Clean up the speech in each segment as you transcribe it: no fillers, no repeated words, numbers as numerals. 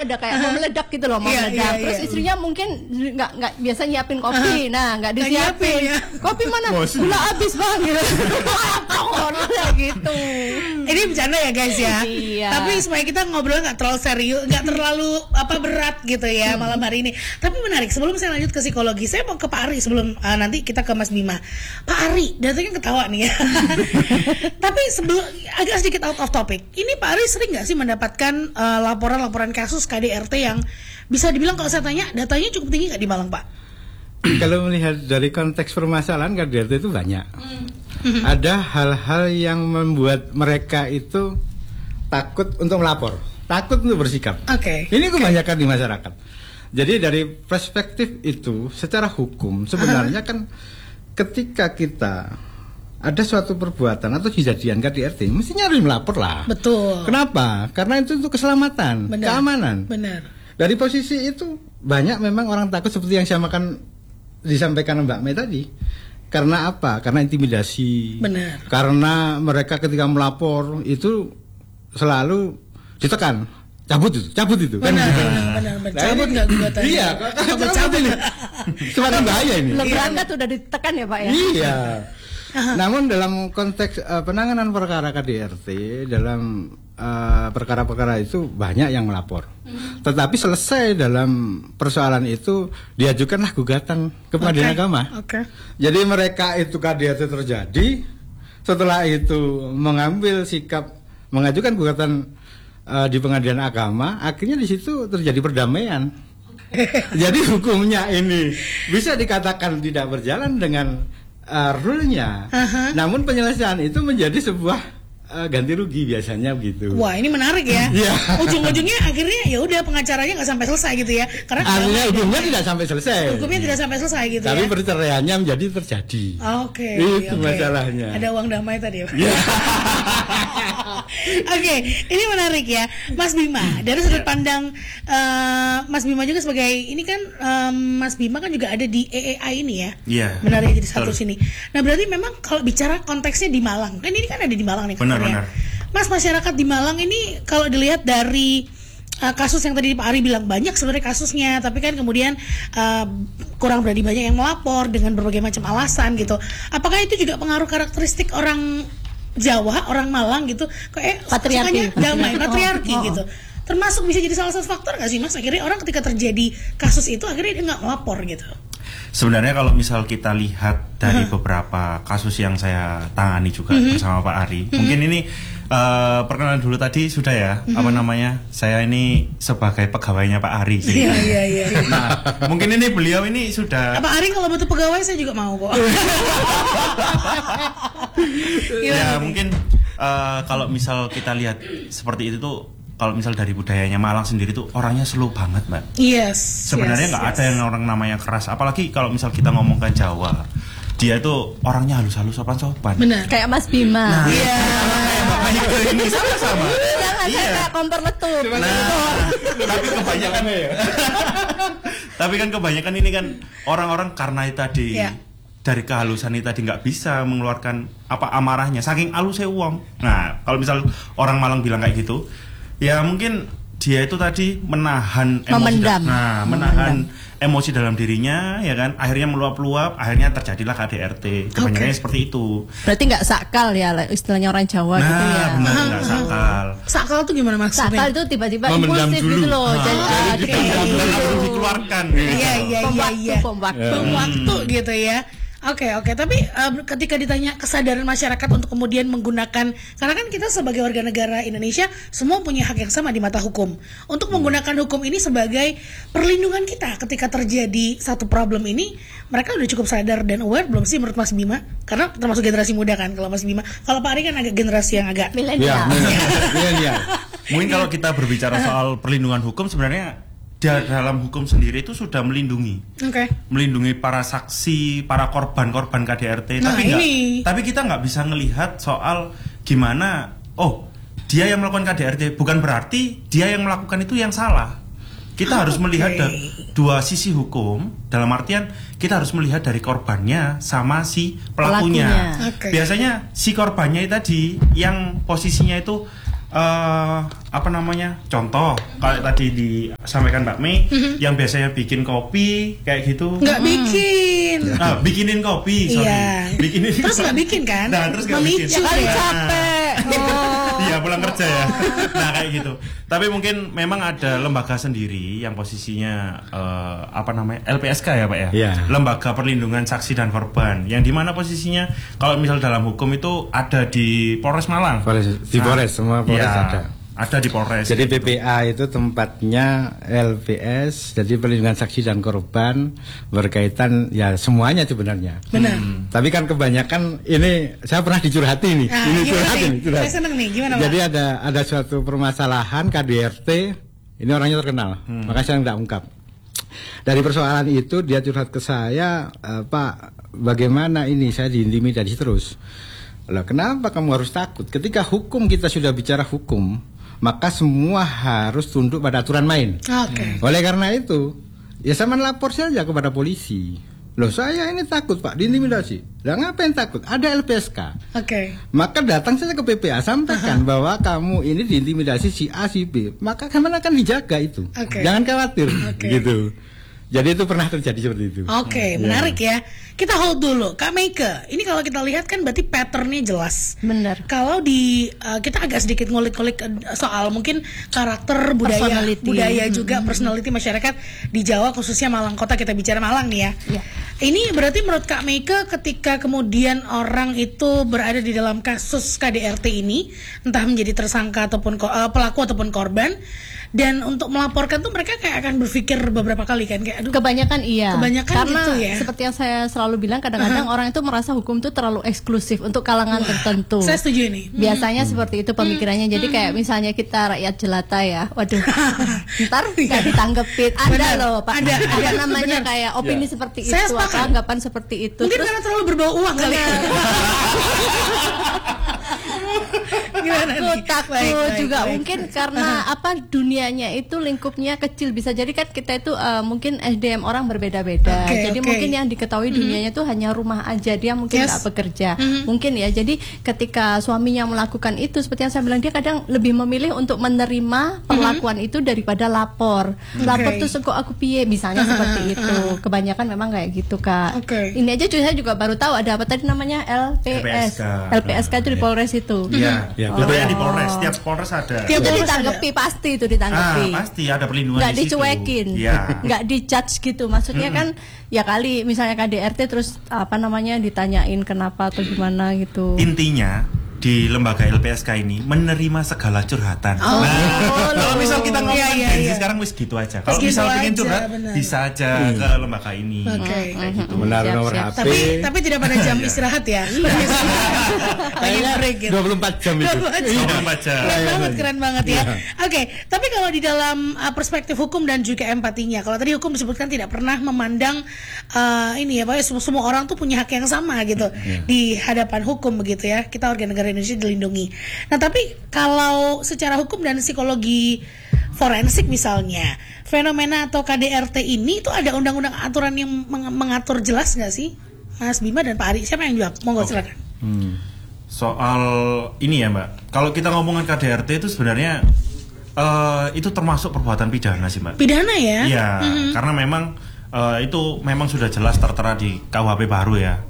udah kayak mau meledak gitu loh, mau meledak. Terus istrinya mungkin nggak biasa nyiapin kopi, nggak disiapin. Ya. Kopi mana? Gula habis bang, gitu. Gitu. Ini bercanda ya guys ya. Iya. Tapi supaya kita ngobrol nggak terlalu serius, nggak terlalu berat gitu ya malam hari ini. Tapi menarik. Sebelum saya lanjut ke psikologi, saya mau ke Pak Ari sebelum nanti kita ke Mas Bima. Pak Ari, dari tadi kan ketawa nih ya. Tapi sebelum agak sedikit out of topic. Ini Pak Ari sering nggak sih mendapatkan laporan-laporan kasus KDRT yang bisa dibilang kalau saya tanya datanya cukup tinggi nggak di Malang, Pak? Kalau melihat dari konteks permasalahan KDRT itu banyak. Ada hal-hal yang membuat mereka itu takut untuk melapor, takut untuk bersikap. Ini kebanyakan di masyarakat. Jadi dari perspektif itu, secara hukum sebenarnya kan ketika kita ada suatu perbuatan atau kejadian KDRT, mestinya harus melapor lah. Betul. Kenapa? Karena itu untuk keselamatan, keamanan. Benar. Dari posisi itu banyak memang orang takut seperti yang disampaikan Mbak Mei tadi. Karena apa? Karena intimidasi. Benar. Karena mereka ketika melapor itu selalu ditekan. Cabut itu. Benar. Cabut nggak gugatan? Iya, cabut ini. Semakin bahaya ini. Belum berangkat udah ditekan ya Pak ya? Iya. Namun dalam konteks penanganan perkara KDRT, dalam perkara-perkara itu banyak yang melapor. Tetapi selesai dalam persoalan itu diajukanlah gugatan ke pengadilan agama. Jadi mereka itu KDRT terjadi, setelah itu mengambil sikap mengajukan gugatan di pengadilan agama, akhirnya di situ terjadi perdamaian. Jadi hukumnya ini bisa dikatakan tidak berjalan dengan rule-nya. Namun penyelesaian itu menjadi sebuah ganti rugi biasanya begitu. Wah, ini menarik ya. Ujung-ujungnya akhirnya ya udah pengacaranya nggak sampai selesai gitu ya. Karena akhirnya hukumnya tidak sampai selesai. Hukumnya tidak sampai selesai gitu. Tapi ya. perceraiannya menjadi terjadi. Itu masalahnya. Ada uang damai tadi. Ini menarik ya, Mas Bima. Dari sudut pandang Mas Bima juga sebagai ini kan Mas Bima kan juga ada di EEI ini ya. Iya. Menarik jadi satu sini. Nah berarti memang kalau bicara konteksnya di Malang, kan ini kan ada di Malang nih. Benar. Mas, masyarakat di Malang ini kalau dilihat dari kasus yang tadi Pak Ari bilang banyak sebenarnya kasusnya, tapi kan kemudian kurang berani banyak yang melapor dengan berbagai macam alasan gitu. Apakah itu juga pengaruh karakteristik orang Jawa, orang Malang gitu, kayak patriarki, damai, patriarki gitu. Termasuk bisa jadi salah satu faktor nggak sih Mas? Akhirnya orang ketika terjadi kasus itu akhirnya dia nggak melapor gitu. Sebenarnya kalau misal kita lihat dari beberapa kasus yang saya tangani juga bersama Pak Ari, mungkin ini perkenalan dulu tadi sudah ya, apa namanya? Saya ini sebagai pegawainya Pak Ari. Iya. Nah, mungkin ini beliau ini sudah. Pak Ari kalau butuh pegawai saya juga mau kok. Ya mungkin kalau misal kita lihat seperti itu tuh. Kalau misal dari budayanya Malang sendiri tuh orangnya slow banget, Mbak. Sebenarnya nggak ada yang orang namanya keras. Apalagi kalau misal kita ngomongkan Jawa, dia itu orangnya halus-halus, sopan-sopan. Benar. Kayak Mas Bima. Nah, kayak Mbak Mai ini sama-sama. Jangan kayak kompor letup. Tapi kebanyakan ya. Tapi kan kebanyakan ini kan orang-orang karena itu tadi. Dari kehalusan itu tadi nggak bisa mengeluarkan apa amarahnya, saking halusnya uang. Nah, kalau misal orang Malang bilang kayak gitu, ya mungkin dia itu tadi menahan emosi, menahan emosi dalam dirinya, ya kan. Akhirnya meluap-luap, akhirnya terjadilah KDRT. Kebanyakan seperti itu. Berarti nggak sakal ya, istilahnya orang Jawa gitu ya. Benar, nggak sakal. Sakal itu gimana maksudnya? Sakal itu tiba-tiba impulsif gitu loh. Jadi dikeluarkan. Iya. Bom waktu gitu ya. Oke. Tapi ketika ditanya kesadaran masyarakat untuk kemudian menggunakan, karena kan kita sebagai warga negara Indonesia semua punya hak yang sama di mata hukum, untuk menggunakan hukum ini sebagai perlindungan kita ketika terjadi satu problem ini, mereka udah cukup sadar dan aware belum sih menurut Mas Bima? Karena termasuk generasi muda kan kalau Mas Bima. Kalau Pak Ari kan agak generasi yang agak milenial. Mungkin kalau kita berbicara soal perlindungan hukum, sebenarnya dalam hukum sendiri itu sudah melindungi, melindungi para saksi, para korban KDRT. Tapi kita nggak bisa ngelihat soal gimana. Oh, dia yang melakukan KDRT bukan berarti dia yang melakukan itu yang salah. Kita harus melihat dua sisi hukum. Dalam artian kita harus melihat dari korbannya sama si pelakunya. Biasanya si korbannya tadi yang posisinya itu apa namanya, contoh kayak tadi disampaikan Mbak Mei, yang biasanya bikin kopi kayak gitu, nggak bikin, bikinin kopi, sorry, bikinin, terus nggak bikin kan, nah terus nggak bikin, ya kali capek, iya pulang kerja ya, nah kayak gitu. Tapi mungkin memang ada lembaga sendiri yang posisinya apa namanya, LPSK ya Pak ya, Lembaga Perlindungan Saksi dan Korban, yang dimana posisinya kalau misal dalam hukum itu ada di Polres Malang, di Polres semua Polres ada di Polres. Jadi PPA itu tempatnya LPS, jadi perlindungan saksi dan korban berkaitan ya semuanya sebenarnya. Benar. Tapi kan kebanyakan ini saya pernah dicurhati nih. Ini curhat. Saya seneng nih, gimana Pak? Jadi ada suatu permasalahan KDRT, ini orangnya terkenal, makanya saya nggak ungkap. Dari persoalan itu dia curhat ke saya, Pak, bagaimana ini saya diintimidasi terus. Lah kenapa kamu harus takut? Ketika hukum kita sudah bicara hukum, maka semua harus tunduk pada aturan main. Oleh karena itu, ya sama lapor saja kepada polisi. Loh saya ini takut Pak, diintimidasi. Lah ngapain takut? Ada LPSK. Maka datang saja ke PPA, sampaikan bahwa kamu ini diintimidasi si A, si B. Maka kamu akan dijaga itu. Jangan khawatir, gitu. Jadi itu pernah terjadi seperti itu. Menarik ya. Kita hold dulu, Kak Meike. Ini kalau kita lihat kan berarti patternnya jelas. Benar. Kalau kita agak sedikit ngulik-ngulik soal mungkin karakter budaya juga personality masyarakat di Jawa, khususnya Malang Kota, kita bicara Malang nih ya. Ini berarti menurut Kak Meike ketika kemudian orang itu berada di dalam kasus KDRT ini, entah menjadi tersangka ataupun pelaku ataupun korban, dan untuk melaporkan tuh mereka kayak akan berpikir beberapa kali kan, kayak aduh. Kebanyakan Kebanyakan karena gitu ya. Seperti yang saya selalu bilang, kadang-kadang orang itu merasa hukum itu terlalu eksklusif untuk kalangan tertentu. Saya setuju ini. Biasanya seperti itu pemikirannya. Jadi kayak misalnya kita rakyat jelata ya, waduh, ntar nggak ditanggepin. Ada loh Pak, ada namanya kayak opini seperti itu, atau anggapan seperti itu. Mungkin karena terlalu berbau uang kali. Takut juga mungkin karena dunianya itu lingkupnya kecil, bisa jadi kan kita itu mungkin SDM orang berbeda-beda, jadi mungkin yang diketahui dunianya itu hanya rumah aja, dia mungkin nggak bekerja, mungkin ya. Jadi ketika suaminya melakukan itu, seperti yang saya bilang, dia kadang lebih memilih untuk menerima perlakuan itu daripada lapor tuh kok aku piye, misalnya seperti itu. Kebanyakan memang kayak gitu Kak. Ini aja saya juga baru tahu ada apa tadi namanya, LPSK itu di Polres itu. Betul, di Polres, tiap Polres ada. Jadi ditanggapi, pasti itu ditanggapi. Pasti ada perlindungan. Nggak dicuekin, nggak dijudge gitu. Maksudnya kan ya kali misalnya KDRT terus ditanyain kenapa atau gimana gitu. Intinya di lembaga LPSK ini menerima segala curhatan. Kalau misal kita ngomongin sekarang wis gitu aja. Kalau misal pengen curhat bisa aja ke lembaga ini. Gitu. Menaruh nomor HP. Tapi tidak pada jam istirahat ya. Kayaknya 24 jam itu. 24 jam. Keren banget ya. Tapi kalau di dalam perspektif hukum dan juga empatinya, kalau tadi hukum disebutkan tidak pernah memandang ini ya Pak, semua orang tuh punya hak yang sama gitu di hadapan hukum begitu ya. Kita warga negara Indonesia dilindungi. Nah, tapi kalau secara hukum dan psikologi forensik misalnya, fenomena atau KDRT ini itu ada undang-undang aturan yang mengatur jelas nggak sih, Mas Bima dan Pak Ari? Siapa yang jawab? Monggo silakan. Soal ini ya Mbak, kalau kita ngomongin KDRT itu sebenarnya itu termasuk perbuatan pidana sih Mbak. Pidana ya? Iya, karena memang itu memang sudah jelas tertera di KUHP baru ya.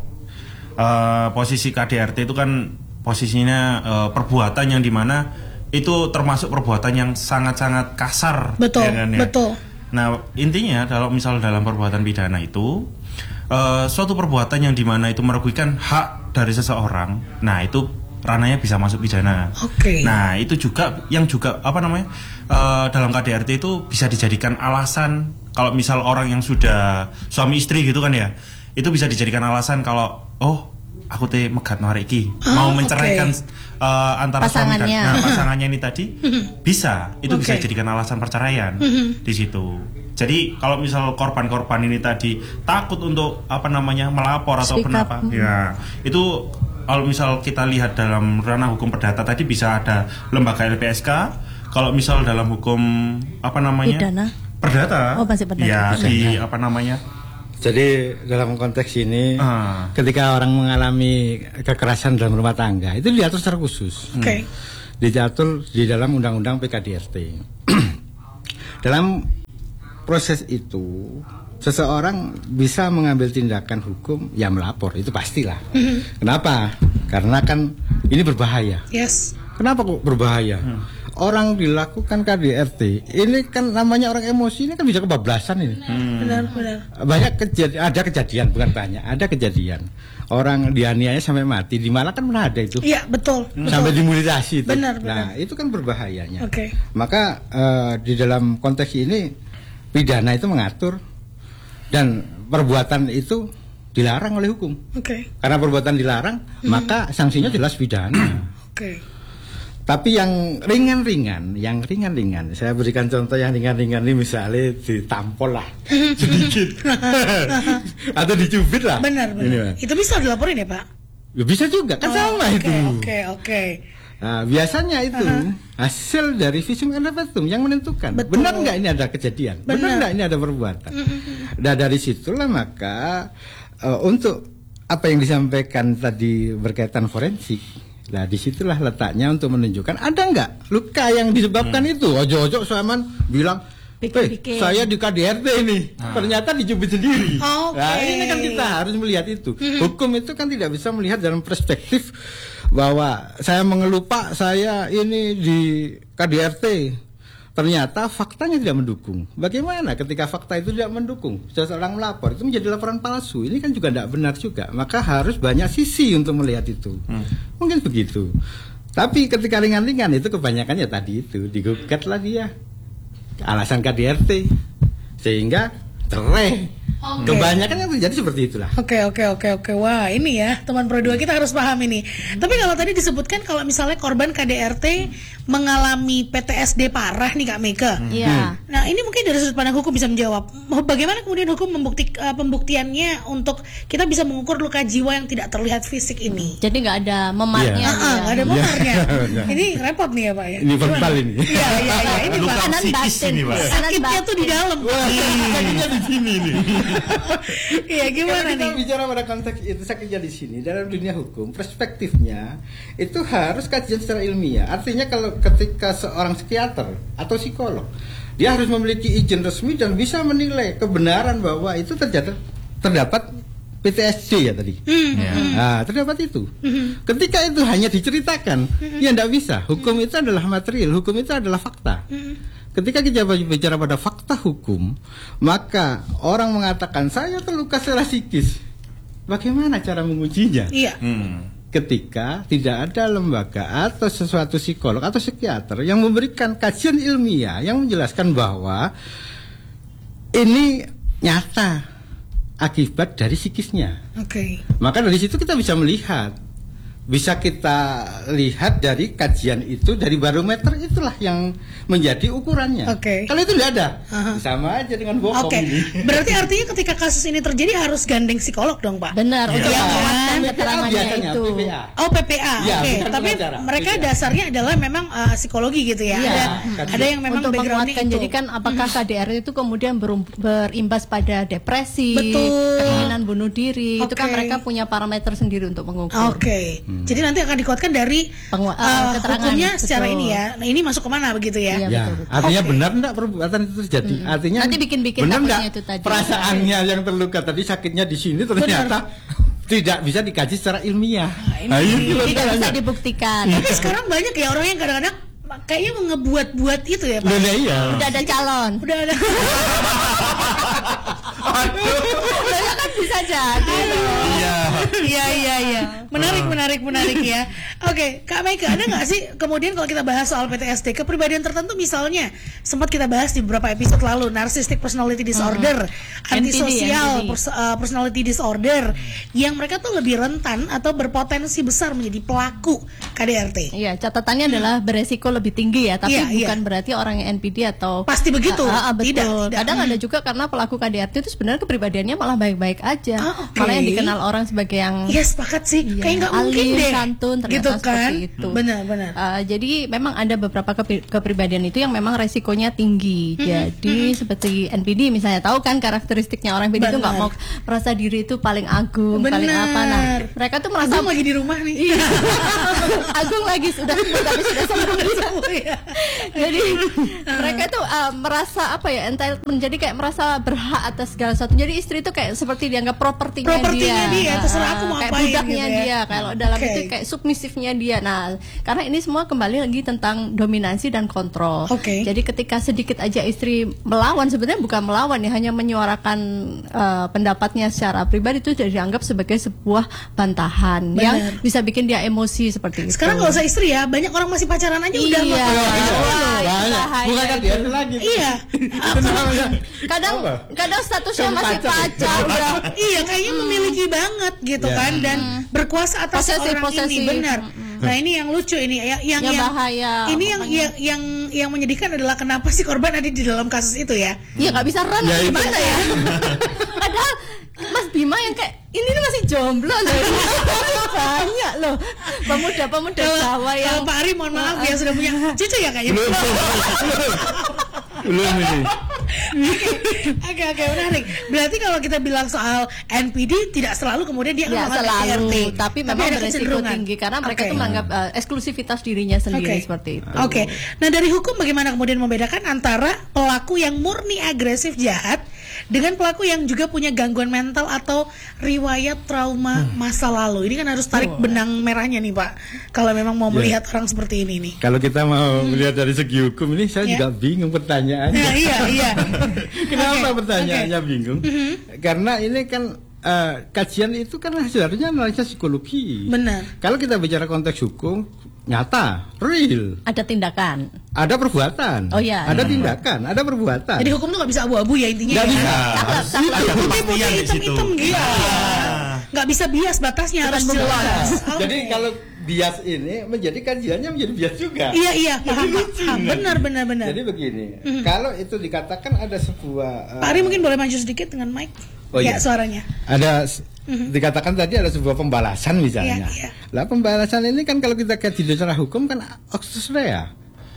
Posisi KDRT itu kan posisinya perbuatan yang dimana itu termasuk perbuatan yang sangat-sangat kasar. Betul, ya kan, ya? Betul. Nah intinya kalau misal dalam perbuatan pidana itu suatu perbuatan yang dimana itu merugikan hak dari seseorang, nah itu ranahnya bisa masuk pidana. Nah itu juga yang juga dalam KDRT itu bisa dijadikan alasan kalau misal orang yang sudah suami istri gitu kan ya, itu bisa dijadikan alasan kalau aku megat no iki mau menceraikan antara pasangannya. Suami dan pasangannya ini tadi bisa bisa dijadikan alasan perceraian di situ. Jadi kalau misal korban-korban ini tadi takut untuk melapor atau kenapa, ya itu kalau misal kita lihat dalam ranah hukum perdata tadi bisa ada lembaga LPSK. Kalau misal dalam hukum pidana perdata, masih perdata. Ya di Jadi dalam konteks ini ketika orang mengalami kekerasan dalam rumah tangga itu diatur secara khusus. diatur di dalam Undang-Undang PKDRT. Dalam proses itu seseorang bisa mengambil tindakan hukum, ya melapor, itu pastilah. Kenapa? Karena kan ini berbahaya. Yes. Kenapa kok berbahaya? Orang dilakukan KDRT, ini kan namanya orang emosi, ini kan bisa kebablasan ini. Benar. Banyak ada kejadian, bukan banyak, ada kejadian. Orang dianiaya sampai mati, di Malang kan pernah ada itu. Iya, betul. Sampai dimutilasi itu. Benar. Nah, itu kan berbahayanya. Oke. Maka di dalam konteks ini pidana itu mengatur dan perbuatan itu dilarang oleh hukum. Oke. Karena perbuatan dilarang, maka sanksinya jelas pidana. Oke. Tapi yang ringan-ringan, saya berikan contoh yang ringan-ringan ini, misalnya ditampol lah sedikit atau dicubit lah. Benar. Ini, itu bisa dilaporin ya Pak? Ya, bisa juga, kan sama itu. Oke. Nah, biasanya itu hasil dari visum et repertum yang menentukan. Betul. Benar nggak ini ada kejadian? Benar nggak ini ada perbuatan? Nah, dari situlah maka untuk apa yang disampaikan tadi berkaitan forensik. Nah, disitulah letaknya untuk menunjukkan ada nggak luka yang disebabkan itu. Ojo-ojo Saman bilang, saya di KDRT ini, ternyata dicubit sendiri. Nah, ini kan kita harus melihat itu. Hukum itu kan tidak bisa melihat dalam perspektif bahwa saya mengeluh Pak, saya ini di KDRT, ternyata faktanya tidak mendukung. Bagaimana ketika fakta itu tidak mendukung? Seseorang melapor itu menjadi laporan palsu. Ini kan juga tidak benar juga. Maka harus banyak sisi untuk melihat itu. Mungkin begitu. Tapi ketika ringan-ringan itu kebanyakannya tadi itu digugatlah dia. Alasan KDRT sehingga cerai. Kebanyakan yang terjadi seperti itulah. Oke. Wah, ini ya teman Pro 2 kita harus paham ini. Tapi kalau tadi disebutkan kalau misalnya korban KDRT mengalami PTSD parah nih Kak Mega. Iya. Nah, ini mungkin dari sudut pandang hukum bisa menjawab. Bagaimana kemudian hukum pembuktiannya untuk kita bisa mengukur luka jiwa yang tidak terlihat fisik ini? Jadi nggak ada memarnya. Nggak ada memarnya. Ini repot nih ya Pak ya. Ini verbal ini. Iya. Ini luka Pak. psikis ini Pak. Sakitnya tuh di dalam. Sakitnya di sini nih. Iya, gimana kita nih? bicara pada konteks itu sakitnya di sini dalam dunia hukum, perspektifnya itu harus kajian secara ilmiah. Artinya kalau ketika seorang psikiater atau psikolog, dia harus memiliki izin resmi dan bisa menilai kebenaran bahwa itu terdapat PTSD ya tadi. Nah, terdapat itu. Ketika itu hanya diceritakan, ya tidak bisa. Hukum itu adalah material, hukum itu adalah fakta. Ketika kita bicara pada fakta hukum, maka orang mengatakan saya terluka secara psikis. Bagaimana cara mengujinya? Iya. Ketika tidak ada lembaga atau sesuatu psikolog atau psikiater yang memberikan kajian ilmiah yang menjelaskan bahwa ini nyata akibat dari psikisnya. Oke. Maka dari situ kita bisa melihat. Bisa kita lihat dari kajian itu, dari barometer itulah yang menjadi ukurannya. Oke. Kalau itu tidak ada, sama aja dengan bohong ini. Berarti artinya ketika kasus ini terjadi harus gandeng psikolog dong Pak? Benar, untuk menguatkan keterangannya itu. PPA. Oh PPA, Ya, oke. bukan Tapi pengacara, mereka PPA. dasarnya adalah memang psikologi gitu ya. Iya. Ada yang memang untuk backgroundnya menguatkan. itu. Jadi kan apakah KDRT itu kemudian berimbas pada depresi, Betul. keinginan bunuh diri, itu kan Oke. mereka punya parameter sendiri untuk mengukur. Oke. Jadi nanti akan dikuatkan dari keterangan, hukumnya secara betul. ini ya. Nah, ini masuk kemana begitu ya? Iya. Ya, betul. artinya Oke. benar enggak perbuatan itu terjadi? Artinya Nanti bikin-bikin benar takutnya enggak itu tadi. perasaannya yang terluka tadi, sakitnya di sini ternyata tidak bisa dikaji secara ilmiah. Nah, itu Tidak bisa masalahnya. dibuktikan. Tapi sekarang banyak ya orang yang kadang-kadang kayaknya ngebuat-buat itu ya Pak. Nah, iya. Udah ada calon. Udah ada. Saya kan bisa jadi. Iya. Menarik ya. Oke, Kak Mega, ada nggak sih kemudian kalau kita bahas soal PTSD, kepribadian tertentu misalnya sempat kita bahas di beberapa episode lalu, narcissistic personality disorder, antisosial NPD. Personality disorder, yang mereka tuh lebih rentan atau berpotensi besar menjadi pelaku KDRT. Iya, catatannya adalah beresiko lebih tinggi ya, tapi Iya, bukan berarti orang yang NPD atau Pasti begitu. Betul. Tidak. Kadang ada juga karena pelaku KDRT itu sebenarnya kepribadiannya malah baik-baik aja. Oke. Malah yang dikenal orang sebagai yang Iya, sepakat sih. Iya, Kayak nggak mungkin alim, deh. santun, ternyata gitu kan? seperti itu. Benar. Jadi memang ada beberapa kepribadian itu yang memang resikonya tinggi. Jadi seperti NPD misalnya, tahu kan karakteristiknya orang NPD itu nggak mau merasa diri itu paling agung, paling apa. Nah, mereka tuh merasa Agung lagi di rumah nih. Agung lagi sudah sembuh tapi sudah sembuh ya. Jadi mereka itu merasa apa ya, entitlement, jadi kayak merasa berhak atas segala sesuatu. Jadi istri itu kayak seperti dianggap propertinya dia, terserah aku mau kayak apain budaknya gitu ya. dia. Kalau dalam itu kayak submisifnya dia. Nah, karena ini semua kembali lagi tentang dominansi dan kontrol. Jadi ketika sedikit aja istri melawan, sebenarnya bukan melawan ya, hanya menyuarakan pendapatnya secara pribadi, itu sudah dianggap sebagai sebuah bantahan yang bisa bikin dia emosi seperti itu. Sekarang nggak usah istri ya, banyak orang masih pacaran aja udah bukan kan dia lagi. Iya. Kadang statusnya masih pacar. Iya, kayaknya memiliki banget gitu kan, dan berkuasa atas orang ini, benar. Nah, ini yang lucu ini, yang bahaya. Ini yang menyedihkan adalah kenapa sih korban ada di dalam kasus itu ya? Iya, nggak bisa run gimana ya? Padahal Mas Bima yang kayak ini masih jomblo loh. Banyak loh pemuda-pemuda Jawa yang. Kalau Pak Ari mohon maaf ya, sudah punya cucu ya kayaknya. Belum ini. Oke, menarik. Berarti kalau kita bilang soal NPD tidak selalu kemudian dia akan selalu, tapi memang beresiko tinggi karena mereka itu menganggap eksklusivitas dirinya sendiri seperti itu. Nah, dari hukum bagaimana kemudian membedakan antara pelaku yang murni agresif jahat dengan pelaku yang juga punya gangguan mental atau riwayat trauma masa lalu? Ini kan harus tarik benang merahnya nih, Pak. Kalau memang mau melihat orang seperti ini nih. Kalau kita mau melihat dari segi hukum ini, saya juga bingung pertanyaannya. Iya. Kenapa pertanyaannya bingung? Karena ini kan kajian itu kan sebenarnya analisa psikologi. Benar. Kalau kita bicara konteks hukum, nyata, real. Ada tindakan, ada perbuatan. Ada tindakan, ada perbuatan. Jadi hukum tuh nggak bisa abu-abu ya intinya. Nggak bisa. Putih-putih, hitam-hitam gitu. Nggak bisa bias, batasnya harus jelas. Jadi kalau bias ini menjadi kajiannya menjadi bias juga. Iya, paham. Benar. Jadi begini, kalau itu dikatakan ada sebuah Pak Ari mungkin boleh maju sedikit dengan mic. Suaranya. Ada dikatakan tadi ada sebuah pembalasan misalnya. Lah pembalasan ini kan kalau kita kaji secara hukum kan actus rea,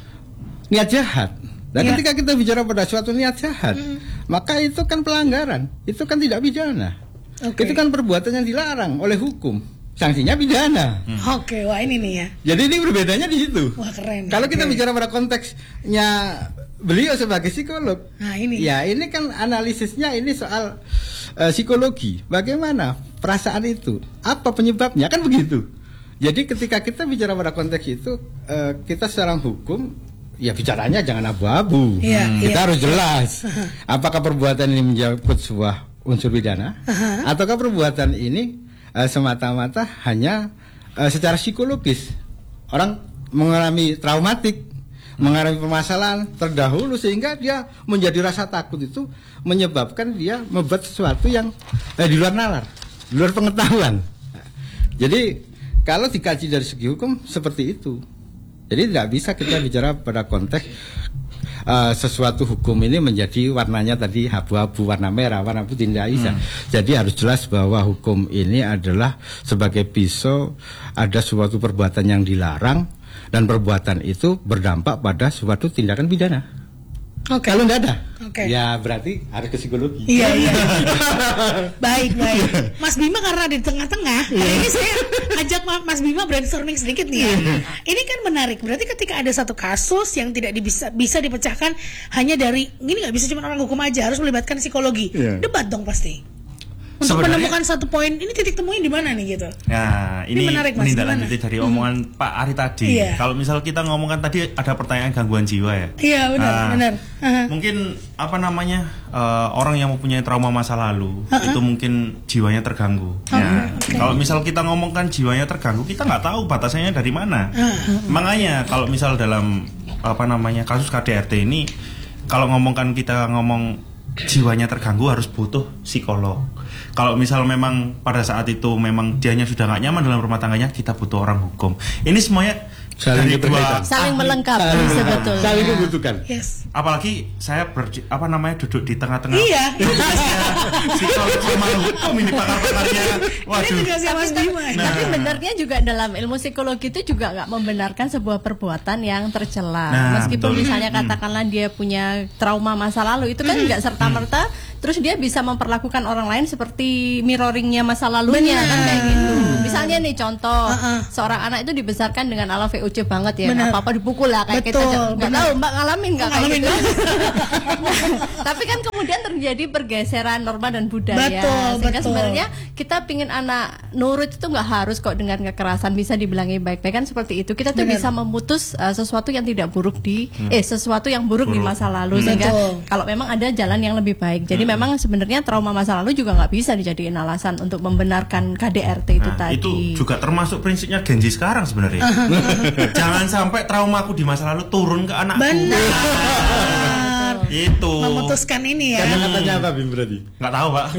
niat jahat. Dan ketika kita bicara pada suatu niat jahat, maka itu kan pelanggaran, itu kan tidak pidana. Itu kan perbuatan yang dilarang oleh hukum. Sanksinya pidana. Wah ini nih ya. Jadi ini berbedanya di situ. Wah keren. Kalau kita bicara pada konteksnya beliau sebagai psikolog, nah ini. Ya ini kan analisisnya ini soal psikologi. Bagaimana perasaan itu? Apa penyebabnya? Kan begitu. Jadi ketika kita bicara pada konteks itu, kita secara hukum ya bicaranya jangan abu-abu. Kita harus jelas. Apakah perbuatan ini menjangkut sebuah unsur pidana, ataukah perbuatan ini semata-mata hanya secara psikologis, orang mengalami traumatik, mengalami permasalahan terdahulu sehingga dia menjadi rasa takut itu menyebabkan dia membuat sesuatu yang di luar nalar, di luar pengetahuan. Jadi kalau dikaji dari segi hukum seperti itu. Jadi tidak bisa kita bicara pada konteks sesuatu hukum ini menjadi warnanya tadi abu-abu, warna merah, warna putih, tidak bisa. Jadi harus jelas bahwa hukum ini adalah sebagai pisau, ada suatu perbuatan yang dilarang dan perbuatan itu berdampak pada suatu tindakan pidana. Kalau tidak ada, ya berarti harus ke psikologi. Iya. Baik. Mas Bima karena di tengah-tengah, ini saya ajak Mas Bima brainstorming sedikit nih ya. Ini kan menarik. Berarti ketika ada satu kasus yang tidak bisa dipecahkan hanya dari ini, nggak bisa cuma orang hukum aja, harus melibatkan psikologi. Debat dong pasti. Untuk menemukan satu poin, ini titik temunya di mana nih gitu? Nah, ini menarik, Mas, lanjuti dari omongan Pak Ari tadi. Kalau misal kita ngomongkan tadi ada pertanyaan gangguan jiwa ya. Iya, benar. Mungkin orang yang mempunyai trauma masa lalu itu mungkin jiwanya terganggu. Kalau misal kita ngomongkan jiwanya terganggu, kita nggak tahu batasannya dari mana. Makanya kalau misal dalam kasus KDRT ini, kalau kita ngomong jiwanya terganggu harus butuh psikolog. Kalau misal memang pada saat itu memang dianya sudah nggak nyaman dalam rumah tangganya, kita butuh orang hukum. Ini semuanya saling melengkapi sebetulnya. Saling membutuhkan. Apalagi saya duduk di tengah-tengah. Iya. Psikolog sama hukum ini pakar-pakarnya. Waduh. Tapi benarnya juga dalam ilmu psikologi itu juga nggak membenarkan sebuah perbuatan yang tercela. Meskipun misalnya katakanlah dia punya trauma masa lalu, itu kan nggak serta-merta terus dia bisa memperlakukan orang lain seperti mirroringnya masa lalunya, kan kayak gitu. misalnya nih contoh, seorang anak itu dibesarkan dengan ala VOC banget ya, apa-apa dipukul lah kayak kita nggak tahu Mbak ngalamin nggak kayak gitu. Tapi kan kemudian terjadi pergeseran norma dan budaya, sehingga sebenarnya kita pingin anak nurut itu nggak harus kok dengan kekerasan, bisa dibilangi baik-baik kan seperti itu. Kita tuh bisa memutus sesuatu yang tidak buruk sesuatu yang buruk di masa lalu, sehingga kalau memang ada jalan yang lebih baik. Jadi memang sebenarnya trauma masa lalu juga nggak bisa dijadiin alasan untuk membenarkan KDRT itu tadi. Itu juga termasuk prinsipnya Gen Z sekarang sebenarnya. Jangan sampai traumaku di masa lalu turun ke anakku. Benar. Itu memutuskan ini ya. Kata-katanya apa Bim berarti? Nggak tahu Pak.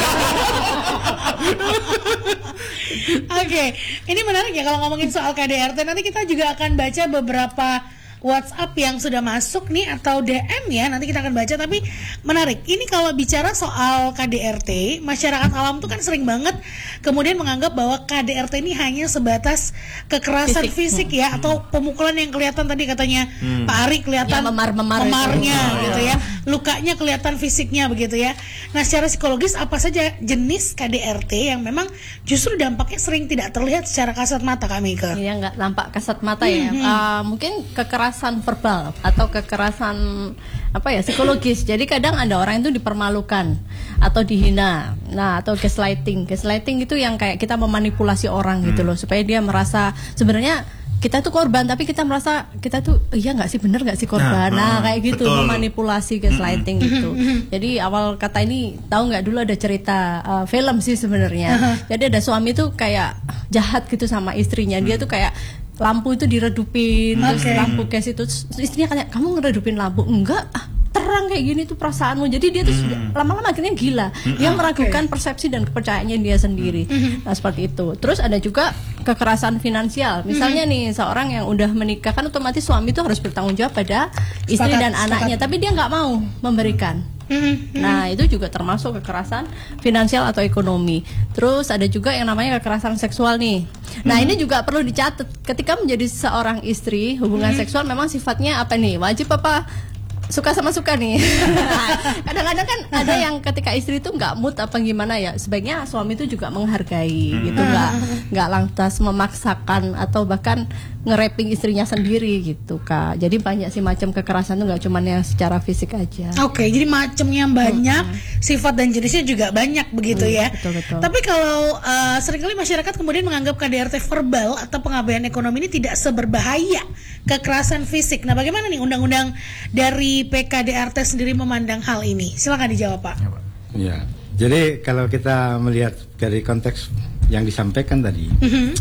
Oke, ini menarik ya kalau ngomongin soal KDRT. Nanti kita juga akan baca beberapa WhatsApp yang sudah masuk nih atau DM ya, nanti kita akan baca. Tapi menarik, ini kalau bicara soal KDRT, masyarakat awam tuh kan sering banget kemudian menganggap bahwa KDRT ini hanya sebatas kekerasan fisik ya, atau pemukulan yang kelihatan tadi katanya Pak Ari kelihatan memarnya gitu ya, lukanya kelihatan fisiknya begitu ya. Nah secara psikologis apa saja jenis KDRT yang memang justru dampaknya sering tidak terlihat secara kasat mata, Kak Mika? Iya, nggak nampak kasat mata ya. Mungkin kekerasan verbal atau kekerasan psikologis. Jadi kadang ada orang itu dipermalukan atau dihina. Nah, atau gaslighting. Gaslighting itu yang kayak kita memanipulasi orang gitu loh, supaya dia merasa sebenarnya kita tuh korban, tapi kita merasa kita tuh iya nggak sih, bener nggak sih korban. Nah kayak gitu, betul. Memanipulasi, gaslighting gitu. Jadi awal kata ini tahu nggak, dulu ada cerita film sih sebenarnya. Jadi ada suami tuh kayak jahat gitu sama istrinya. Dia tuh kayak lampu itu diredupin, terus lampu gas itu, istrinya kayak, kamu ngeredupin lampu? Enggak, terang kayak gini tuh perasaanmu. Jadi dia tuh lama-lama akhirnya gila. Dia meragukan persepsi dan kepercayaannya dia sendiri. Nah seperti itu. Terus ada juga kekerasan finansial. Misalnya nih seorang yang udah menikah, kan otomatis suami itu harus bertanggung jawab pada istri dan anaknya, tapi dia nggak mau memberikan. Nah itu juga termasuk kekerasan finansial atau ekonomi. Terus ada juga yang namanya kekerasan seksual nih. Nah ini juga perlu dicatat. Ketika menjadi seorang istri, hubungan seksual memang sifatnya apa nih? Wajib apa suka sama suka nih? Kadang-kadang kan ada yang ketika istri itu nggak mood apa gimana ya, sebaiknya suami itu juga menghargai gitu, nggak lantas memaksakan atau bahkan nge-raping istrinya sendiri gitu Kak. Jadi banyak sih macam kekerasan tuh, nggak cuma yang secara fisik aja. Oke, jadi macamnya banyak, sifat dan jenisnya juga banyak begitu ya. Betul. Tapi kalau seringkali masyarakat kemudian menganggap KDRT verbal atau pengabaian ekonomi ini tidak seberbahaya kekerasan fisik. Nah, bagaimana nih undang-undang dari PKDRT sendiri memandang hal ini? Silakan dijawab Pak. Ya, jadi kalau kita melihat dari konteks yang disampaikan tadi,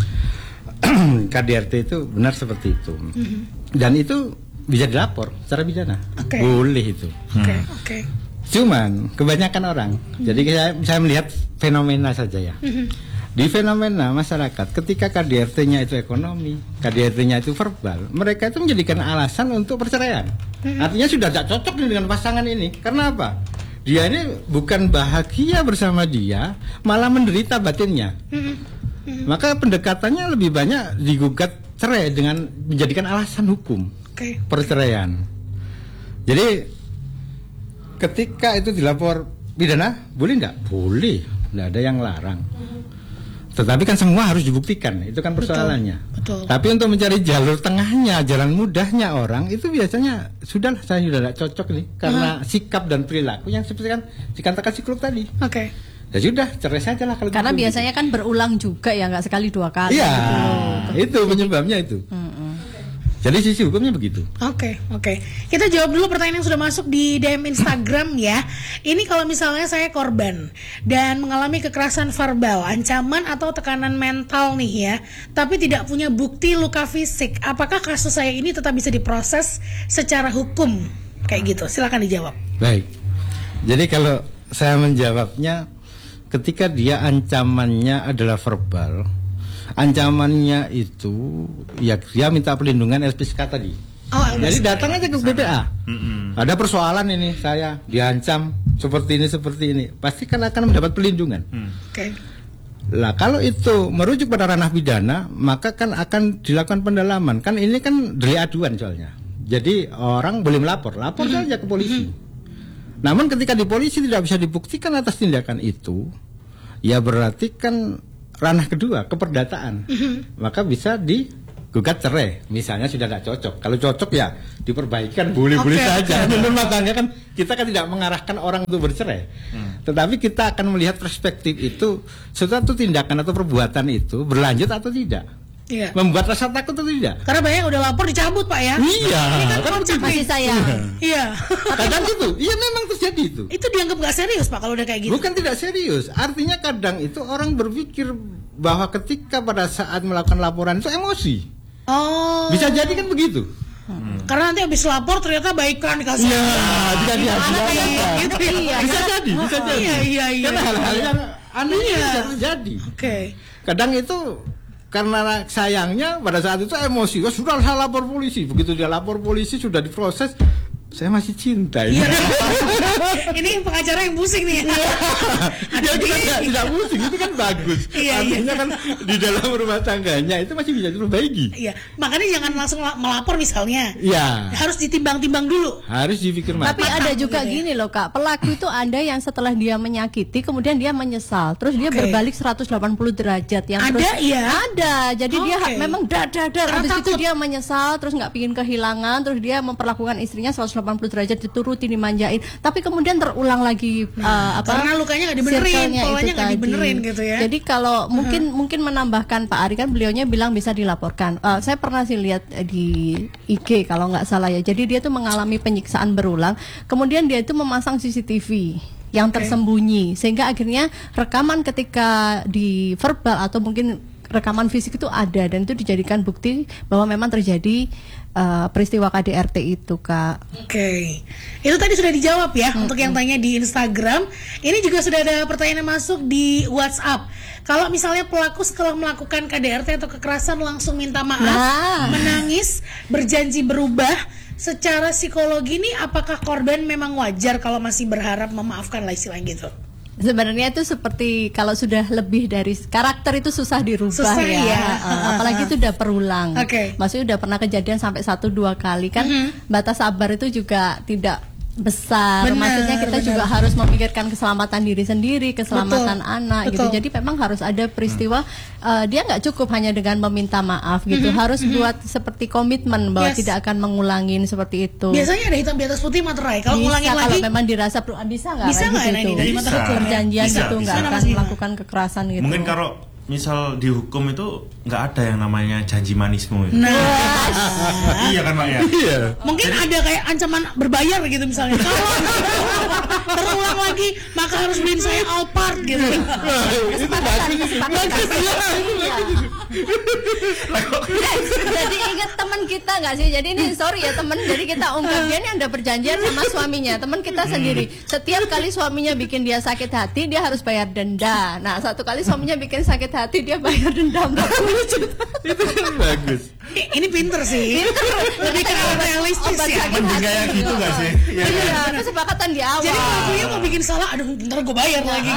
KDRT itu benar seperti itu, dan itu bisa dilapor secara pidana, boleh itu. Cuman kebanyakan orang, jadi saya melihat fenomena saja ya. Di fenomena masyarakat, ketika KDRT-nya itu ekonomi, KDRT-nya itu verbal, mereka itu menjadikan alasan untuk perceraian. Artinya sudah tidak cocok dengan pasangan ini. Karena apa? Dia ini bukan bahagia bersama dia, malah menderita batinnya. Maka pendekatannya lebih banyak digugat cerai dengan menjadikan alasan hukum perceraian. Jadi ketika itu dilapor pidana, boleh nggak? Boleh, nggak ada yang larang. Tetapi kan semua harus dibuktikan, itu kan persoalannya. Betul. Tapi untuk mencari jalur tengahnya, jalan mudahnya orang, itu biasanya sudahlah, saya sudah tidak cocok nih, karena sikap dan perilaku yang seperti kan dikatakan psikolog tadi. Ya sudah, cerai saja lah kalau karena gitu. Biasanya kan berulang juga ya, nggak sekali dua kali. Iya, itu penyebabnya itu. Jadi sisi hukumnya begitu. Oke. Kita jawab dulu pertanyaan yang sudah masuk di DM Instagram ya. Ini kalau misalnya saya korban dan mengalami kekerasan verbal, ancaman atau tekanan mental nih ya, tapi tidak punya bukti luka fisik, apakah kasus saya ini tetap bisa diproses secara hukum? Kayak gitu. Silakan dijawab. Baik. Jadi kalau saya menjawabnya, ketika dia ancamannya adalah verbal, ancamannya itu ya dia minta perlindungan LPSK tadi. Jadi datang aja ke BPA. Ada persoalan ini, saya diancam seperti ini, pasti kan akan mendapat perlindungan. Lah kalau itu merujuk pada ranah pidana, maka kan akan dilakukan pendalaman. Kan ini kan delik aduan soalnya. Jadi orang boleh lapor saja ke polisi. Namun ketika di polisi tidak bisa dibuktikan atas tindakan itu, ya berarti kan ranah kedua, keperdataan. Maka bisa digugat cerai. Misalnya sudah tidak cocok. Kalau cocok ya diperbaikan, boleh-boleh saja. Menurut makanya kan kita kan tidak mengarahkan orang untuk bercerai. Tetapi kita akan melihat perspektif itu, suatu tindakan atau perbuatan itu berlanjut atau tidak. Iya. Membuat rasa takut atau tidak? Karena banyak yang udah lapor dicabut, Pak ya. Iya. Ini kan masih sayang. Iya. Kadang itu, iya memang terjadi itu. Itu dianggap nggak serius, Pak, kalau udah kayak gitu. Bukan tidak serius, artinya kadang itu orang berpikir bahwa ketika pada saat melakukan laporan itu emosi. Oh. Bisa jadi kan begitu. Karena nanti habis lapor ternyata baikan dikasih. Iya, bisa jadi. Gitu ya. Bisa jadi, bisa jadi. Iya. Karena hal-hal yang aneh bisa terjadi. Oke. Kadang itu karena sayangnya pada saat itu emosi, sudah saya lapor polisi. Begitu dia lapor polisi sudah diproses, saya masih cinta. Iya. Ini pengacara yang pusing nih. Dia tidak pusing, itu kan bagus. Artinya kan di dalam rumah tangganya itu masih bisa diperbaiki. Iya, makanya jangan langsung melapor misalnya. Iya. Harus ditimbang-timbang dulu. Harus dipikir matang. Tapi ada juga gini loh Kak, pelaku itu ada yang setelah dia menyakiti kemudian dia menyesal, terus dia berbalik 180 derajat yang ada terus, ya? Ada. Jadi dia memang dadar, habis itu dia menyesal, terus nggak pingin kehilangan, terus dia memperlakukan istrinya 180 derajat, dituruti, dimanjain, tapi kemudian terulang lagi karena lukanya nggak dibenerin, polanya nggak dibenerin gitu ya. Jadi kalau mungkin menambahkan Pak Ari kan beliaunya bilang bisa dilaporkan. Saya pernah sih lihat di IG kalau nggak salah ya. Jadi dia tuh mengalami penyiksaan berulang, kemudian dia itu memasang CCTV yang tersembunyi sehingga akhirnya rekaman ketika di verbal atau mungkin rekaman fisik itu ada dan itu dijadikan bukti bahwa memang terjadi peristiwa KDRT itu, Kak. Oke. Itu tadi sudah dijawab ya untuk yang tanya di Instagram. Ini juga sudah ada pertanyaan yang masuk di WhatsApp. Kalau misalnya pelaku setelah melakukan KDRT atau kekerasan langsung minta maaf, menangis, berjanji berubah, secara psikologi nih apakah korban memang wajar kalau masih berharap memaafkan lah istilahnya gitu? Sebenarnya itu seperti kalau sudah lebih dari karakter itu susah dirubah ya. Apalagi itu udah berulang. Maksudnya udah pernah kejadian sampai 1-2 kali kan. Batas sabar itu juga tidak besar. Maksudnya kita juga harus memikirkan keselamatan diri sendiri, keselamatan anak gitu. Jadi memang harus ada peristiwa. Dia nggak cukup hanya dengan meminta maaf gitu. Harus buat seperti komitmen bahwa tidak akan mengulangin seperti itu. Biasanya ada hitam di atas putih materai. Kalau ngulangin lagi, kalau memang dirasa perlu, bisa nggak gitu? Dari perjanjian gitu nggak akan melakukan kekerasan gitu. Mungkin kalau misal dihukum itu nggak ada yang namanya janji manismu ya. Iya kan Pak ya? Iya. Mungkin ada kayak ancaman berbayar gitu misalnya. Kalau terulang lagi maka harus beliin saya Alphard gitu. Itu bagus. Jadi ingat teman kita nggak sih? Jadi ini sorry ya teman. Jadi kita ungkap dia ini ada perjanjian sama suaminya. Teman kita sendiri. Setiap kali suaminya bikin dia sakit hati, dia harus bayar denda. Nah, satu kali suaminya bikin sakit hati, dia bayar denda 40 juta. Itu kan bagus. Ini pinter sih. Lebih ke realistis ya. Mending kayak gitu nggak sih? Iya, kesepakatan di awal. Jadi kalau dia mau bikin salah, aduh bentar gue bayar lagi.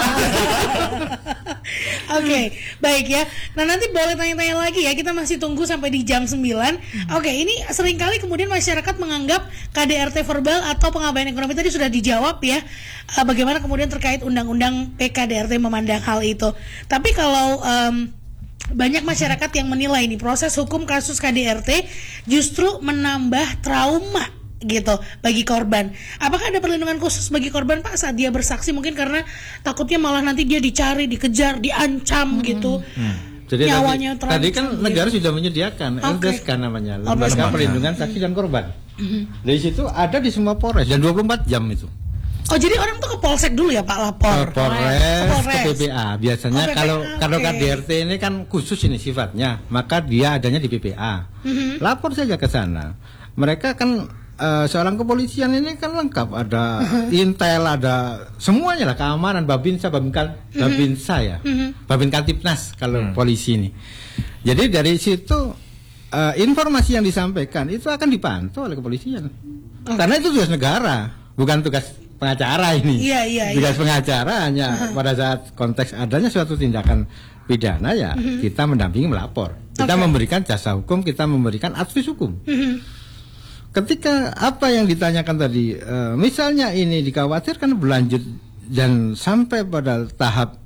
Oke, baik ya. Nah nanti boleh tanya-tanya lagi ya. Kita masih tunggu sampai di jam 9. Oke, ini seringkali kemudian masyarakat menganggap KDRT verbal atau pengabaian ekonomi tadi sudah dijawab ya. Bagaimana kemudian terkait undang-undang PKDRT memandang hal itu. Tapi kalau banyak masyarakat yang menilai nih proses hukum kasus KDRT justru menambah trauma gitu bagi korban. Apakah ada perlindungan khusus bagi korban Pak saat dia bersaksi, mungkin karena takutnya malah nanti dia dicari, dikejar, diancam gitu. Jadi nyawanya tadi kan negara sudah menyediakan LPSK namanya, Lembaga Perlindungan Saksi dan Korban. Dari situ ada di semua Polres dan 24 jam itu. Oh jadi orang tuh ke Polsek dulu ya Pak lapor? Polres, ke PPA. Biasanya kalau KDRT ini kan khusus ini sifatnya, maka dia adanya di PPA. Lapor saja ke sana. Mereka kan seorang kepolisian ini kan lengkap, ada intel, ada semuanya lah, keamanan, Babinsa ya, Babin Kantipnas kalau polisi ini. Jadi dari situ informasi yang disampaikan itu akan dipantau oleh kepolisian. Karena itu tugas negara, bukan tugas pengacara ini. Tugas pengacara hanya pada saat konteks adanya suatu tindakan pidana ya kita mendampingi, melapor. Kita memberikan jasa hukum, kita memberikan advis hukum. Ketika apa yang ditanyakan tadi, misalnya ini dikhawatirkan berlanjut dan sampai pada tahap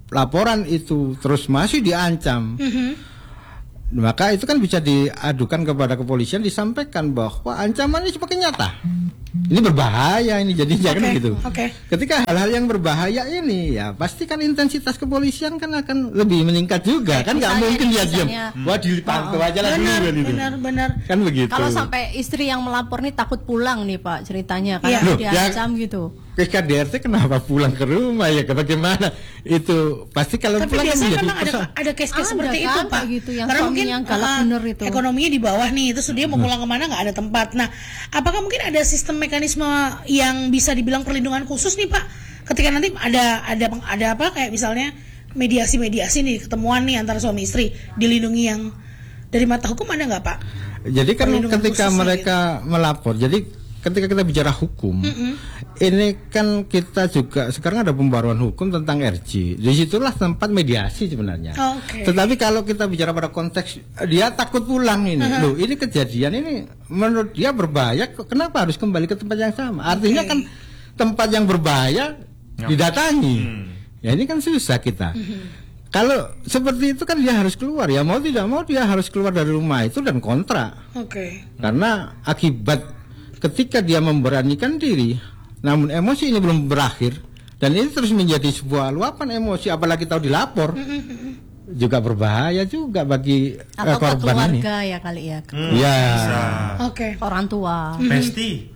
laporan itu terus masih diancam, maka itu kan bisa diadukan kepada kepolisian, disampaikan bahwa ancamannya semakin nyata. Ini berbahaya ini jadinya kan gitu. Ketika hal-hal yang berbahaya ini ya pasti kan intensitas kepolisian kan akan lebih meningkat juga. Kan nggak mungkin dia diam. Wah dipantau aja lah dulu. Benar. Kan begitu. Kalau sampai istri yang melapor nih takut pulang nih Pak ceritanya karena diancam gitu. KDRT kenapa pulang ke rumah ya? Bagaimana itu pasti kalau tapi pulang biasanya kan memang ada case-case seperti kan, itu Pak. Gitu, yang karena mungkin yang galak bener itu. Ekonominya di bawah nih, terus dia mau pulang kemana nggak ada tempat. Nah, apakah mungkin ada sistem mekanisme yang bisa dibilang perlindungan khusus nih Pak? Ketika nanti ada apa kayak misalnya mediasi nih ketemuan nih antara suami istri dilindungi yang dari mata hukum ada nggak Pak? Jadi kan ketika mereka gitu melapor, jadi ketika kita bicara hukum, ini kan kita juga sekarang ada pembaruan hukum tentang RJ. Disitulah tempat mediasi sebenarnya. Tetapi kalau kita bicara pada konteks dia takut pulang ini, loh ini kejadian ini menurut dia berbahaya, kenapa harus kembali ke tempat yang sama? Artinya kan tempat yang berbahaya didatangi. Ya ini kan susah kita. Kalau seperti itu kan dia harus keluar, ya mau tidak mau dia harus keluar dari rumah itu dan kontrak. Karena akibat ketika dia memberanikan diri, namun emosi ini belum berakhir dan ini terus menjadi sebuah luapan emosi, apalagi tahu dilapor, juga berbahaya juga bagi korban ini. Keluarga ya kali ya. Orang tua. Besti.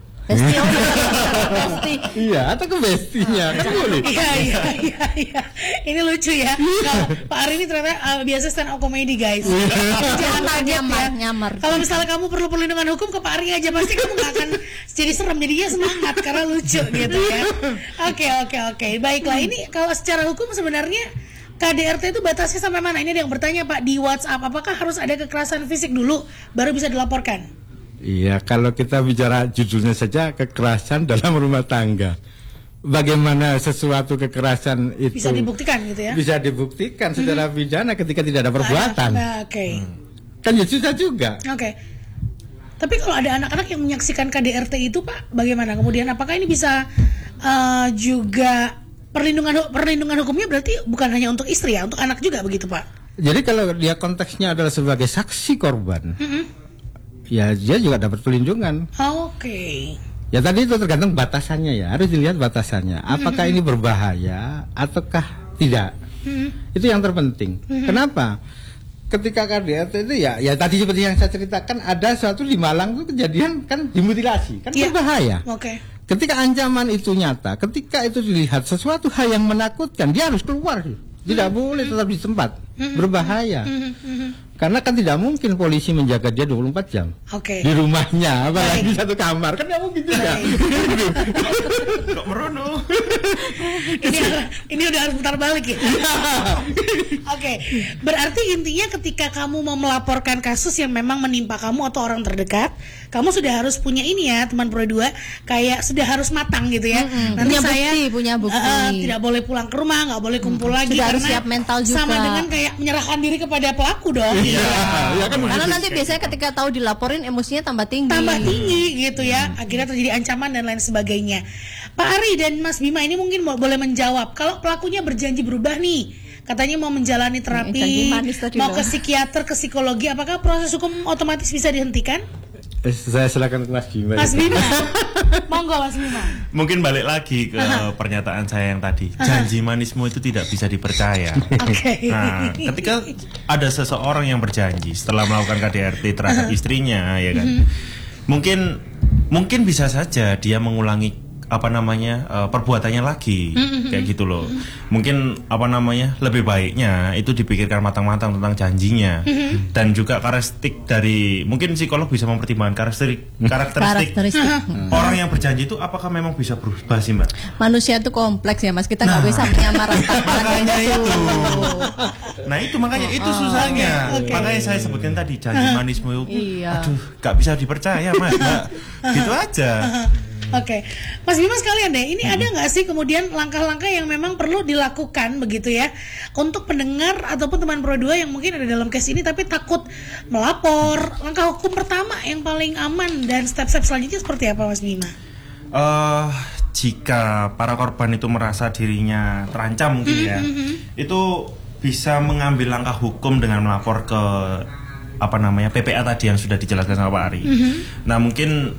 Iya, atau ke bestinya kan boleh. Iya. Ini lucu ya. Pak Ari ini ternyata biasa stand up comedy guys. Jangan kaget nyamar. Kalau misalnya kamu perlu perlindungan hukum ke Pak Ari aja, pasti kamu nggak akan jadi serem, jadinya semangat karena lucu gitu ya. Oke. Baiklah, ini kalau secara hukum sebenarnya KDRT itu batasnya sampai mana? Ini ada yang bertanya Pak di WhatsApp, apakah harus ada kekerasan fisik dulu baru bisa dilaporkan? Iya, kalau kita bicara judulnya saja kekerasan dalam rumah tangga. Bagaimana sesuatu kekerasan itu bisa dibuktikan gitu ya? Bisa dibuktikan secara pidana ketika tidak ada perbuatan. Kan ya susah juga. Tapi kalau ada anak-anak yang menyaksikan KDRT itu Pak, bagaimana? Kemudian apakah ini bisa juga perlindungan hukumnya berarti bukan hanya untuk istri ya, untuk anak juga begitu Pak? Jadi kalau dia konteksnya adalah sebagai saksi korban, ya dia juga dapat perlindungan. Ya tadi itu tergantung batasannya ya, harus dilihat batasannya. Apakah ini berbahaya ataukah tidak? Itu yang terpenting. Kenapa? Ketika KDRT itu ya tadi seperti yang saya ceritakan, ada suatu di Malang itu kejadian kan dimutilasi, kan berbahaya. Ketika ancaman itu nyata, ketika itu dilihat sesuatu hal yang menakutkan, dia harus keluar. Tidak boleh tetap di tempat, berbahaya. Karena kan tidak mungkin polisi menjaga dia 24 jam di rumahnya, apalagi satu kamar, kan tidak mungkin juga. Kok merono? Ini udah harus putar balik ya. Berarti intinya ketika kamu mau melaporkan kasus yang memang menimpa kamu atau orang terdekat, kamu sudah harus punya ini ya teman Pro 2, kayak sudah harus matang gitu ya. Nanti punya bukti. Tidak boleh pulang ke rumah, nggak boleh kumpul lagi sudah karena harus siap mental juga. Sama dengan kayak menyerahkan diri kepada pelaku dong. Kan karena nanti biasanya ketika tahu dilaporin emosinya tambah tinggi gitu ya. Akhirnya terjadi ancaman dan lain sebagainya. Pak Ari dan Mas Bima ini mungkin boleh menjawab. Kalau pelakunya berjanji berubah nih, katanya mau menjalani terapi, mau ke psikiater, ke psikologi, apakah proses hukum otomatis bisa dihentikan? Saya silakan ke Mas Bima. Mas Bima, monggo Mas Bima. Mungkin balik lagi ke pernyataan saya yang tadi. Janji manismu itu tidak bisa dipercaya. Nah, ketika ada seseorang yang berjanji setelah melakukan KDRT terhadap istrinya, ya kan, mungkin bisa saja dia mengulangi perbuatannya lagi, kayak gitu loh. Mungkin lebih baiknya itu dipikirkan matang-matang tentang janjinya, dan juga karakteristik dari, mungkin psikolog bisa mempertimbangkan karakteristik orang yang berjanji itu apakah memang bisa berubah sih Mbak? Manusia itu kompleks ya Mas, kita nggak bisa menyamaratakan itu. Nah itu makanya itu susahnya. Makanya saya sebutkan tadi janji manismu itu, aduh nggak bisa dipercaya Mas, Mbak. Gitu aja. Mas Bima sekalian deh, ini ada nggak sih kemudian langkah-langkah yang memang perlu dilakukan begitu ya untuk pendengar ataupun teman Pro 2 yang mungkin ada dalam case ini tapi takut melapor? Langkah hukum pertama yang paling aman dan step-step selanjutnya seperti apa Mas Bima? jika para korban itu merasa dirinya terancam mungkin ya, itu bisa mengambil langkah hukum dengan melapor ke PPA tadi yang sudah dijelaskan sama Pak Ari. Nah mungkin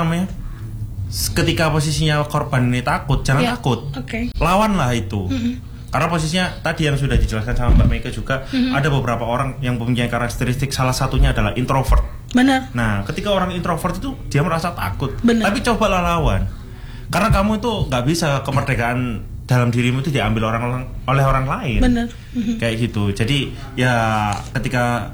ketika posisinya korban ini takut, jangan takut, lawanlah itu. Karena posisinya tadi yang sudah dijelaskan sama Mbak Meika juga, ada beberapa orang yang mempunyai karakteristik, salah satunya adalah introvert. Benar. Nah, ketika orang introvert itu dia merasa takut, tapi cobalah lawan. Karena kamu itu nggak bisa kemerdekaan dalam dirimu itu diambil oleh orang lain. Benar. Kayak gitu. Jadi ya ketika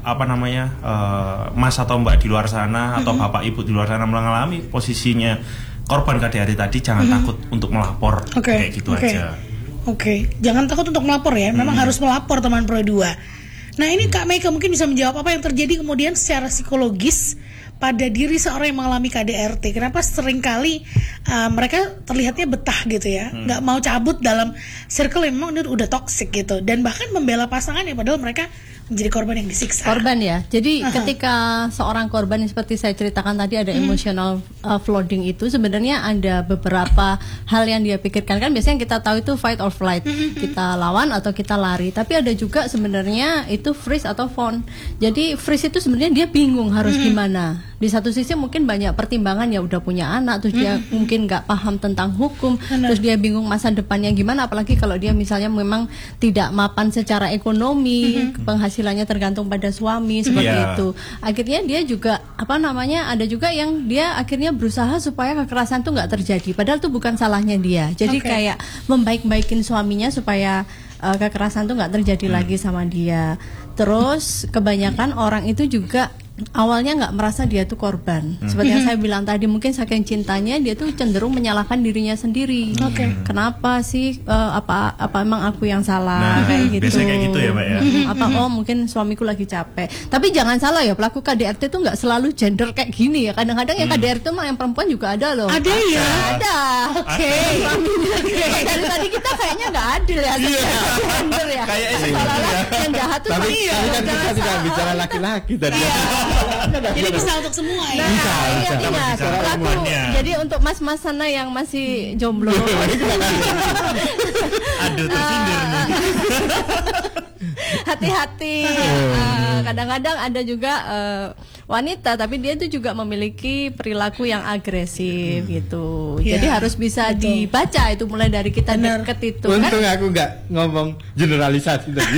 Mas atau Mbak di luar sana atau Bapak Ibu di luar sana mengalami posisinya korban KDRT tadi, jangan takut untuk melapor. Kayak gitu aja. Jangan takut untuk melapor ya. Memang harus melapor teman Pro 2. Nah ini Kak Meika mungkin bisa menjawab apa yang terjadi kemudian secara psikologis pada diri seorang yang mengalami KDRT. Kenapa seringkali mereka terlihatnya betah gitu ya, nggak mau cabut dalam circle yang memang udah toxic gitu, dan bahkan membela pasangan ya padahal mereka menjadi korban yang disiksa. Korban ya. Jadi ketika seorang korban seperti saya ceritakan tadi ada emotional flooding itu, sebenarnya ada beberapa hal yang dia pikirkan. Kan biasanya kita tahu itu fight or flight, kita lawan atau kita lari. Tapi ada juga sebenarnya itu freeze atau fawn. Jadi freeze itu sebenarnya dia bingung harus gimana. Di satu sisi mungkin banyak pertimbangan, ya udah punya anak, terus dia mungkin nggak paham tentang hukum, terus dia bingung masa depannya gimana, apalagi kalau dia misalnya memang tidak mapan secara ekonomi, penghasilannya tergantung pada suami seperti itu. Akhirnya dia juga ada juga yang dia akhirnya berusaha supaya kekerasan itu nggak terjadi, padahal itu bukan salahnya dia. Jadi kayak membaik-baikin suaminya supaya kekerasan itu nggak terjadi lagi sama dia. Terus kebanyakan orang itu juga awalnya nggak merasa dia tuh korban. Seperti yang saya bilang tadi, mungkin saking cintanya dia tuh cenderung menyalahkan dirinya sendiri. Kenapa sih apa emang aku yang salah, kayak gitu. Biasanya kayak gitu ya, Mbak ya. Mungkin suamiku lagi capek. Tapi jangan salah ya, pelaku KDRT itu nggak selalu gender kayak gini ya. Kadang-kadang yang KDRT mah yang perempuan juga ada loh. Ada ya. Ada. Dari tadi kita kayaknya nggak adil ya. Gender ya. Yang jahat tuh tapi kan kita tidak bicara laki-laki tadi. Jadi bisa untuk semua ya. Jadi untuk mas-mas sana yang masih jomblo. Aduh, tersindir nih. Hati-hati. Kadang-kadang ada juga wanita, tapi dia itu juga memiliki perilaku yang agresif gitu. Jadi harus bisa dibaca itu mulai dari kita deket itu. Untung aku nggak ngomong generalisasi tadi.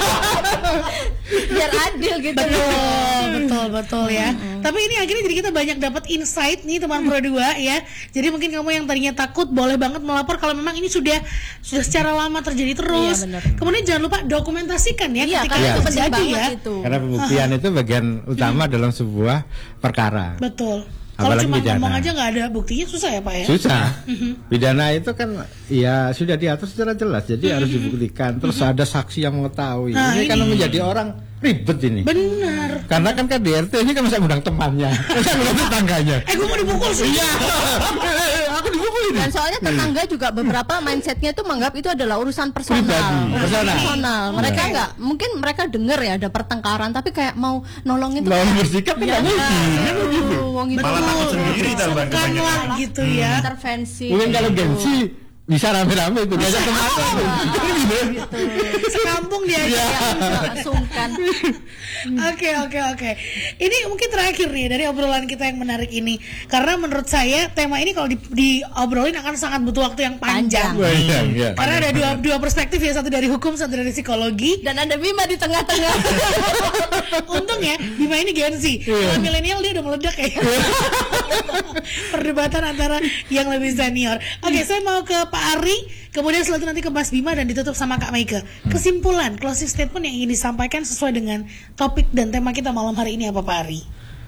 Biar adil gitu. Betul ya. Tapi ini akhirnya jadi kita banyak dapat insight nih teman Pro 2 ya. Jadi mungkin kamu yang tadinya takut boleh banget melapor kalau memang ini sudah secara lama terjadi terus. Kemudian jangan lupa dokumentasikan ya ketika itu terjadi ya. Karena pembuktian itu bagian utama dalam sebuah perkara. Betul. Kalau cuma ngomong aja nggak ada buktinya susah ya Pak ya? Susah. Pidana itu kan ya sudah diatur secara jelas, jadi harus dibuktikan. Terus ada saksi yang mengetahui. Ini kan menjadi orang ribet ini. Benar. Karena kan KDRT ini kan masa ngundang temannya, masa ngundang tetangganya. Gue mau dipukul sih. Iya. Aku dipukul ini. Dan soalnya tetangga juga beberapa mindsetnya tuh menganggap itu adalah urusan personal. Mereka nggak, mungkin mereka dengar ya ada pertengkaran, tapi kayak mau nolongin tuh. Mau bersikap tidak mungkin. Malah takut sendiri lah gitu ya. Intervensi. Mungkin kalau gengsi bisa rame-rame itu ngajak teman gitu. Sekampung dia sungkan. Oke. Ini mungkin terakhir nih dari obrolan kita yang menarik ini, karena menurut saya tema ini kalau diobrolin akan sangat butuh waktu yang panjang. Karena ada dua perspektif ya, satu dari hukum, satu dari psikologi, dan ada Bima di tengah-tengah. Untung ya Bima ini Gen Z. Kalau milenial dia udah meledak ya. Perdebatan antara yang lebih senior. Oke, saya mau ke Pak Ari, kemudian selanjutnya nanti ke Mas Bima dan ditutup sama Kak Meika. Kesimpulan, closing statement yang ingin disampaikan sesuai dengan topik dan tema kita malam hari ini apa Pak Ari?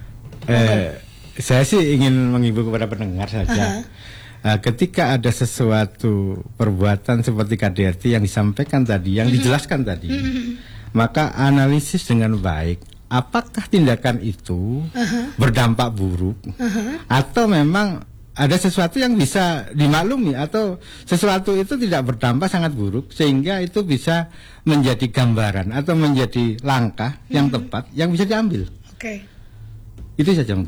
Saya sih ingin menghibur kepada pendengar saja. Ketika ada sesuatu perbuatan seperti KDRT yang disampaikan tadi, yang dijelaskan tadi, maka analisis dengan baik. Apakah tindakan itu berdampak buruk atau memang ada sesuatu yang bisa dimaklumi, atau sesuatu itu tidak berdampak sangat buruk sehingga itu bisa menjadi gambaran atau menjadi langkah yang tepat yang bisa diambil. Itu saja mungkin.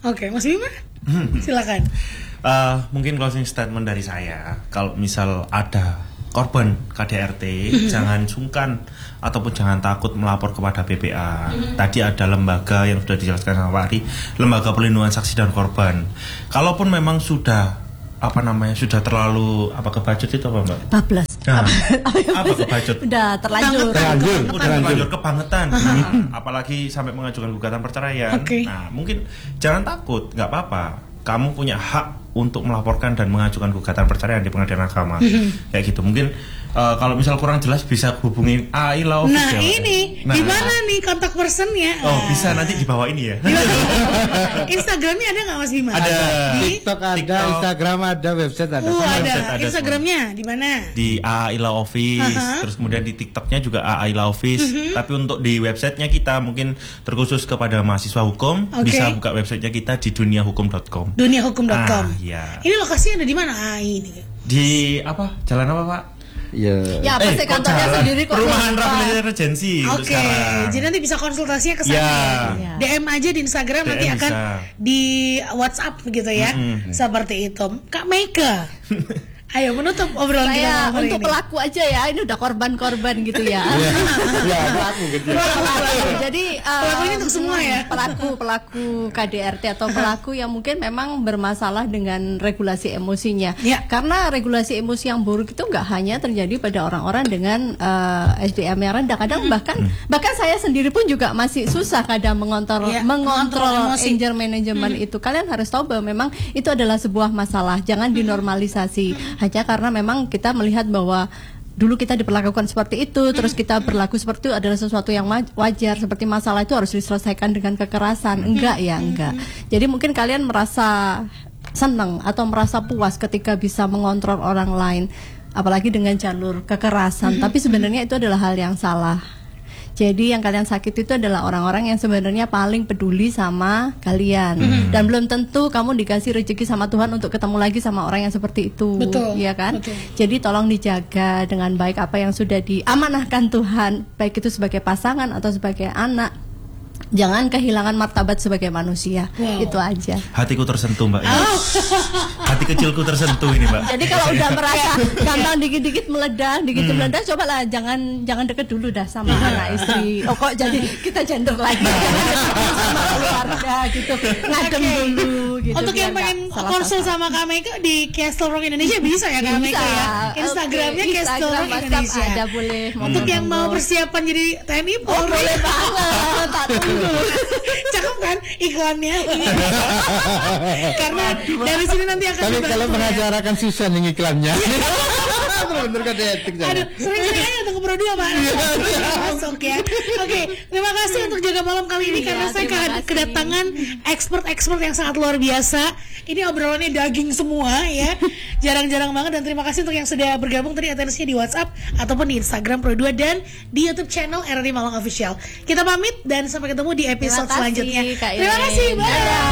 Oke, Mas Bima, silakan. Mungkin closing statement dari saya, kalau misal ada korban KDRT, jangan sungkan ataupun jangan takut melapor kepada PPA. Tadi ada lembaga yang sudah dijelaskan sama Pak Ari, Lembaga Perlindungan Saksi dan Korban. Kalaupun memang sudah sudah terlalu kebajut itu apa Mbak? Bablas. Nah, apa kebajut? Udah terlanjur kebangetan. Apalagi sampai mengajukan gugatan perceraian. Nah, mungkin jangan takut, nggak apa-apa. Kamu punya hak untuk melaporkan dan mengajukan gugatan perceraian di pengadilan agama. Kayak gitu. Mungkin kalau misal kurang jelas bisa hubungi AI Law Official. Di mana nih kontak personnya? Bisa nanti di bawah ini ya. Instagramnya ada nggak Mas Bima? Ada. TikTok ada, Instagram ada, website ada. Ada. Instagramnya di mana? Di AI Law Office. Terus kemudian di TikToknya juga AI Law Office. Tapi untuk di websitenya kita mungkin terkhusus kepada mahasiswa hukum, bisa buka websitenya kita di duniahukum.com. Duniahukum.com. Ya. Ini lokasinya ada di mana AI ini? Di jalan apa Pak? Ya apa sih kantornya sendiri kok? Perumahan Raffles Regency. Oke, jadi nanti bisa konsultasinya ke sana. Ya. DM aja di Instagram, DM nanti akan di WhatsApp gitu ya. Seperti itu. Kak Meika. Ayo menutup obrolan saya kita untuk pelaku aja ya, ini udah korban-korban gitu ya. Pelaku gitu. Jadi pelaku ini untuk semua ya. Pelaku KDRT atau pelaku yang mungkin memang bermasalah dengan regulasi emosinya. Karena regulasi emosi yang buruk itu nggak hanya terjadi pada orang-orang dengan SDM yang rendah. Kadang bahkan saya sendiri pun juga masih susah kadang mengontrol anger management itu. Kalian harus tahu bahwa memang itu adalah sebuah masalah. Jangan dinormalisasi. Hanya karena memang kita melihat bahwa dulu kita diperlakukan seperti itu, terus kita berlaku seperti itu adalah sesuatu yang wajar, seperti masalah itu harus diselesaikan dengan kekerasan. Enggak. Jadi mungkin kalian merasa senang atau merasa puas ketika bisa mengontrol orang lain, apalagi dengan jalur kekerasan, tapi sebenarnya itu adalah hal yang salah. Jadi yang kalian sakit itu adalah orang-orang yang sebenarnya paling peduli sama kalian. Dan belum tentu kamu dikasih rezeki sama Tuhan untuk ketemu lagi sama orang yang seperti itu. Ya kan? Jadi tolong dijaga dengan baik apa yang sudah diamanahkan Tuhan, baik itu sebagai pasangan atau sebagai anak. Jangan kehilangan martabat sebagai manusia. Itu aja. Hatiku tersentuh Mbak. Hati kecilku tersentuh ini Mbak. Jadi kalau udah merasa gampang dikit-dikit meledak, cobalah jangan deket dulu dah sama anak istri. Kok jadi kita gender lagi sama keluarga gitu. Ngadem dulu gitu. Untuk yang pengen konsul sama Kak Meika di Castle Rock Indonesia bisa ya Kak Meika ya. Instagramnya Castle Rock Indonesia. Ada boleh. Untuk yang mau persiapan jadi TNI Polri boleh banget. Cakep kan iklannya? Karena dari sini nanti akan. Tapi kalau mengajarkan susah nih iklannya. Bener kan etik. Sering-sering aja untuk Pro 2 Pak. Masuk ya. Oke, terima kasih untuk jaga malam kali ini karena saya kedatangan expert yang sangat luar biasa. Ini obrolannya daging semua ya. Jarang-jarang banget, dan terima kasih untuk yang sudah bergabung tadi atensinya di WhatsApp ataupun di Instagram Pro 2 dan di YouTube channel RRI Malang Official. Kita pamit dan sampai ketemu di episode selanjutnya. Terima kasih. Bye.